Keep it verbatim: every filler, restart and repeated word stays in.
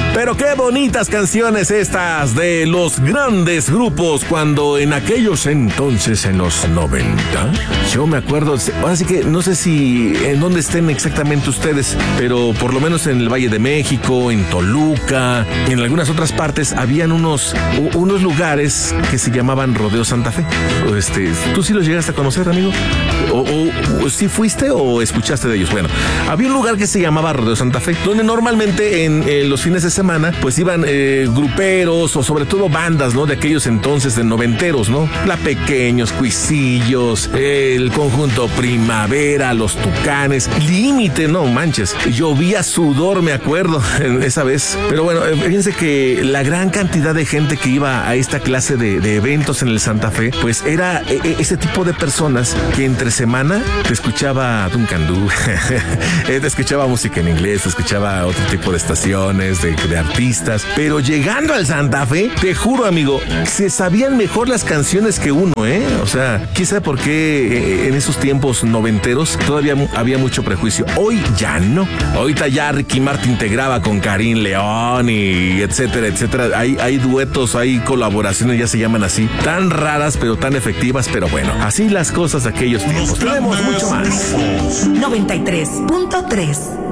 Pero qué bonitas canciones estas de los grandes grupos cuando en aquellos entonces, en los noventa, yo me acuerdo, así que no sé si en dónde estén exactamente ustedes, pero por lo menos en el Valle de México, en Toluca, en algunas otras partes, habían unos, unos lugares que se llamaban Rodeo Santa Fe. Este, ¿tú sí los llegaste a conocer, amigo? ¿O, o, o sí fuiste o escuchaste de ellos? Bueno, había un lugar que se llamaba Rodeo Santa Fe, donde normalmente en, en los fines de semana, pues iban eh, gruperos o sobre todo bandas, ¿no? De aquellos entonces de noventeros, ¿no? La Pequeños, Cuisillos, el Conjunto Primavera, Los Tucanes, Límite, no manches. Llovía sudor, me acuerdo, esa vez. Pero bueno, fíjense que la gran cantidad de gente que iba a esta clase de, de eventos en el Santa Fe, pues era ese tipo de personas que entre semana te escuchaba Duncan Du, te escuchaba música en inglés, te escuchaba otro tipo de estaciones, de, de artistas, pero llegando al Santa Fe, te juro, amigo, se sabían mejor las canciones que uno, ¿eh? O sea, quién sabe por qué en esos tiempos noventeros todavía había mucho prejuicio. Hoy ya no. Ahorita ya Ricky Martin te graba con Karim León y etcétera, etcétera. Hay, hay duetos, hay colaboraciones, ya se llaman así, tan raras pero tan efectivas, pero bueno, así las cosas de aquellos tiempos. Tenemos mucho más. noventa y tres punto tres